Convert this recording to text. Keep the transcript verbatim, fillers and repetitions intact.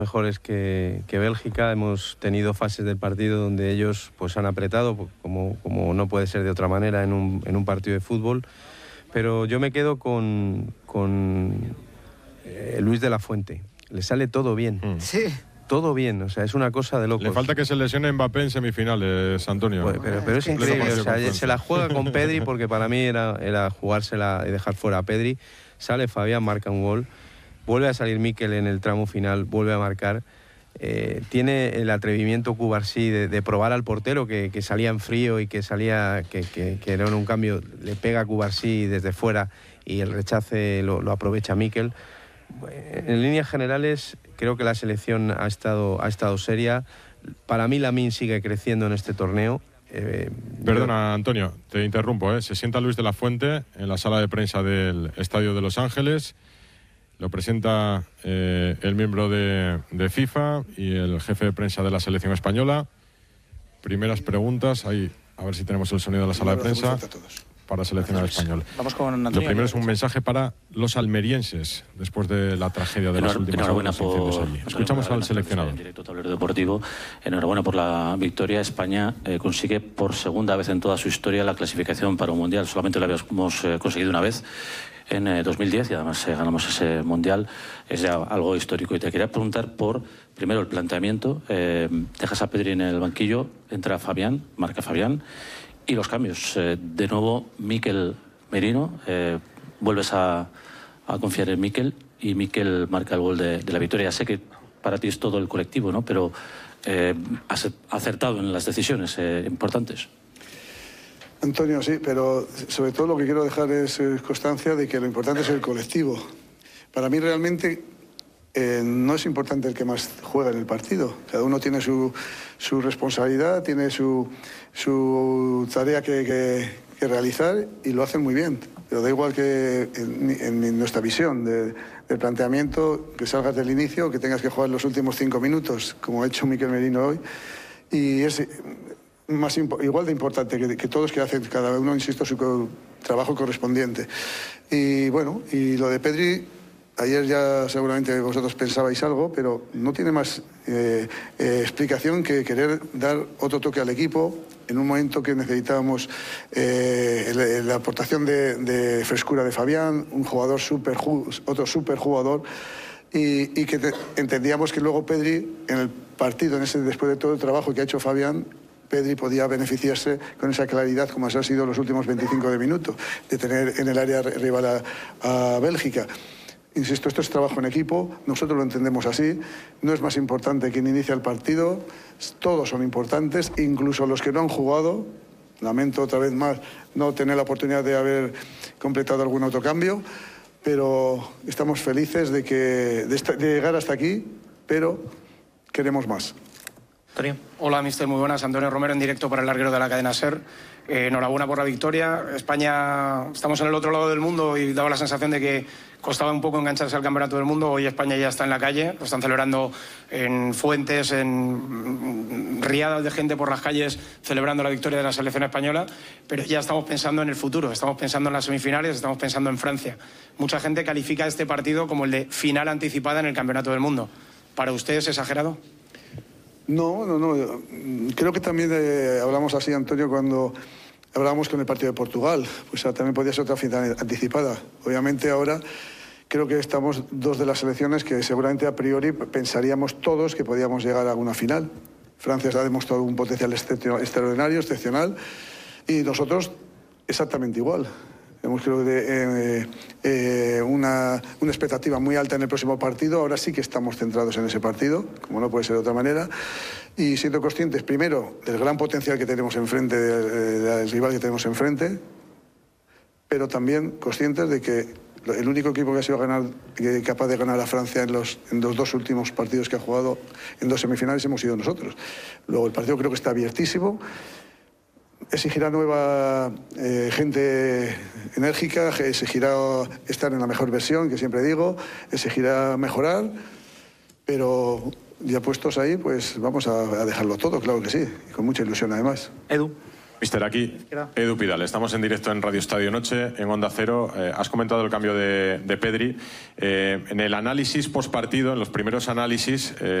mejores que, que Bélgica. Hemos tenido fases del partido donde ellos pues han apretado, como, como no puede ser de otra manera en un, en un partido de fútbol. Pero yo me quedo con, con eh, Luis de la Fuente. Le sale todo bien. Mm. Sí. Todo bien, o sea, es una cosa de locos. Le falta que se lesione Mbappé en semifinales, Antonio. Pues, pero, pero es increíble, o sea, se la juega con Pedri porque para mí era, era jugársela y dejar fuera a Pedri. Sale Fabián, marca un gol. Vuelve a salir Mikel en el tramo final, vuelve a marcar. Eh, tiene el atrevimiento Cubarsí de, de probar al portero que, que salía en frío y que salía que, que, que era un cambio, le pega a Cubarsí desde fuera y el rechace lo, lo aprovecha Mikel. En líneas generales creo que la selección ha estado, ha estado seria. Para mí Lamine sigue creciendo en este torneo. Eh, Perdona, yo... Antonio, te interrumpo, ¿eh? Se sienta Luis de la Fuente en la sala de prensa del Estadio de Los Ángeles. Lo presenta eh, el miembro de, de FIFA y el jefe de prensa de la selección española. Primeras preguntas. Ahí, a ver si tenemos el sonido de la sala de prensa para seleccionar español. Vamos con Antonio. Lo primero es un mensaje para los almerienses después de la tragedia de Enhor, las últimas enhorabuena horas por, allí. Escuchamos al seleccionador. En directo Tablero Deportivo. Enhorabuena por la victoria. España eh, consigue por segunda vez en toda su historia la clasificación para un mundial. Solamente la habíamos eh, conseguido una vez en eh, dos mil diez y además eh, ganamos ese mundial. Es ya algo histórico. Y te quería preguntar por, primero, el planteamiento. Eh, dejas a Pedri en el banquillo, entra Fabián, marca Fabián. Y los cambios. Eh, de nuevo, Mikel Merino. Eh, vuelves a, a confiar en Mikel y Mikel marca el gol de, de la victoria. Ya sé que para ti es todo el colectivo, ¿no? Pero eh, has acertado en las decisiones eh, importantes. Antonio, sí, pero sobre todo lo que quiero dejar es constancia de que lo importante es el colectivo. Para mí realmente eh, no es importante el que más juega en el partido. Cada uno tiene su, su responsabilidad, tiene su, su tarea que, que, que realizar y lo hacen muy bien. Pero da igual que en, en nuestra visión de, del planteamiento, que salgas del inicio, que tengas que jugar los últimos cinco minutos, como ha hecho Mikel Merino hoy. Y es más, igual de importante que, que todos que hacen cada uno, insisto, su co trabajo correspondiente. Y bueno, y lo de Pedri, ayer ya seguramente vosotros pensabais algo, pero no tiene más eh, eh, explicación que querer dar otro toque al equipo en un momento que necesitábamos eh, la aportación de, de frescura de Fabián, un jugador super, otro super jugador, y, y que te, entendíamos que luego Pedri, en el partido, en ese, después de todo el trabajo que ha hecho Fabián, Pedri podía beneficiarse con esa claridad como ha sido los últimos veinticinco de minutos, de tener en el área rival a, a Bélgica. Insisto, esto es trabajo en equipo, nosotros lo entendemos así, no es más importante quien inicia el partido, todos son importantes, incluso los que no han jugado. Lamento otra vez más no tener la oportunidad de haber completado algún autocambio, pero estamos felices de, que, de, esta, de llegar hasta aquí, pero queremos más. Antonio. Hola, mister, muy buenas. Antonio Romero en directo para el larguero de la cadena SER. Eh, enhorabuena por la victoria. España, estamos en el otro lado del mundo y daba la sensación de que costaba un poco engancharse al campeonato del mundo. Hoy España ya está en la calle, lo están celebrando en fuentes, en riadas de gente por las calles celebrando la victoria de la selección española, pero ya estamos pensando en el futuro, estamos pensando en las semifinales, estamos pensando en Francia. Mucha gente califica este partido como el de final anticipada en el campeonato del mundo. ¿Para usted es exagerado? No, no, no. Creo que también eh, hablamos así, Antonio, cuando hablábamos con el partido de Portugal. Pues también podía ser otra final anticipada. Obviamente ahora creo que estamos dos de las selecciones que seguramente a priori pensaríamos todos que podíamos llegar a una final. Francia ha demostrado un potencial extraordinario, excepcional, y nosotros exactamente igual. Tenemos creo que eh, eh, una, una expectativa muy alta en el próximo partido. Ahora sí que estamos centrados en ese partido, como no puede ser de otra manera. Y siendo conscientes, primero, del gran potencial que tenemos enfrente, del, del rival que tenemos enfrente, pero también conscientes de que el único equipo que ha sido ganar, capaz de ganar a Francia en los, en los dos últimos partidos que ha jugado, en dos semifinales, hemos sido nosotros. Luego, el partido creo que está abiertísimo. Exigirá nueva eh, gente enérgica, exigirá estar en la mejor versión, que siempre digo, exigirá mejorar, pero ya puestos ahí, pues vamos a, a dejarlo todo, claro que sí, y con mucha ilusión además. Edu. Mister, aquí Edu Pidal, estamos en directo en Radio Estadio Noche, en Onda Cero. Eh, has comentado el cambio de, de Pedri. Eh, en el análisis postpartido, en los primeros análisis... Eh,